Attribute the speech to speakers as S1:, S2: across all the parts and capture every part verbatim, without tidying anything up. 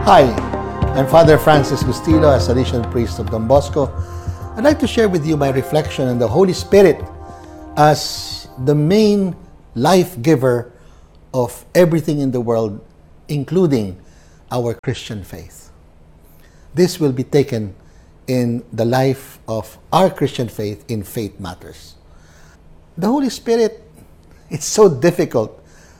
S1: Hi, I'm Father Francis Bustillo, a Salesian priest of Don Bosco. I'd like to share with you my reflection on the Holy Spirit as the main life giver of everything in the world, including our Christian faith. This will be taken in the life of our Christian faith in Faith Matters. The Holy Spirit, it's so difficult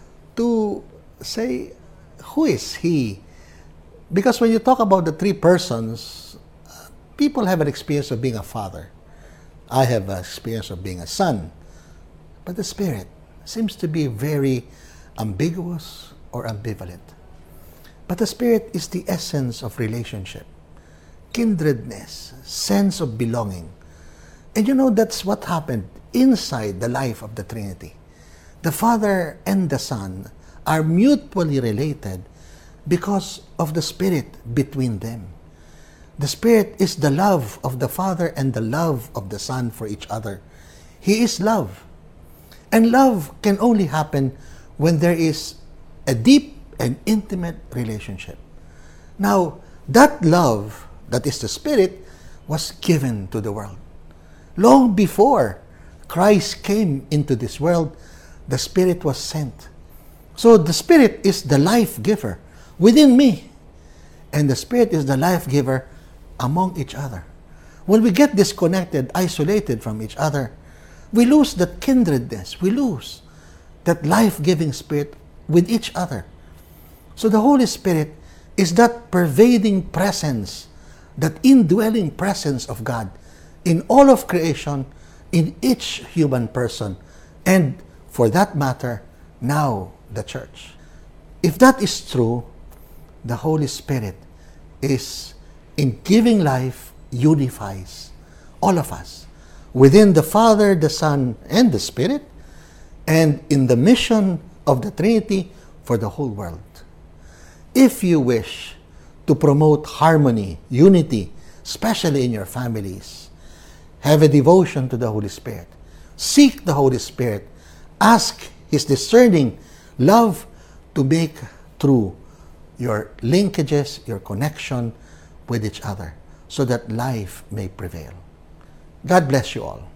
S1: to say, who is He? Because when you talk about the three persons, uh, people have an experience of being a father. I have an experience of being a son. But the Spirit seems to be very ambiguous or ambivalent. But the Spirit is the essence of relationship, kindredness, sense of belonging. And you know, that's what happened inside the life of the Trinity. The Father and the Son are mutually related because of the Spirit between them. The Spirit is the love of the Father and the love of the Son for each other. He is love. And love can only happen when there is a deep and intimate relationship. Now, that love, that is the Spirit, was given to the world. Long before Christ came into this world, the Spirit was sent. So the Spirit is the life giver within me. And the Spirit is the life giver among each other. When we get disconnected, isolated from each other, we lose that kindredness. We lose that life-giving Spirit with each other. So the Holy Spirit is that pervading presence, that indwelling presence of God in all of creation, in each human person, and for that matter, now the church. If that is true, the Holy Spirit is, in giving life, unifies all of us within the Father, the Son, and the Spirit, and in the mission of the Trinity for the whole world. If you wish to promote harmony, unity, especially in your families, have a devotion to the Holy Spirit. Seek the Holy Spirit. Ask His discerning love to make true your linkages, your connection with each other, so that life may prevail. God bless you all.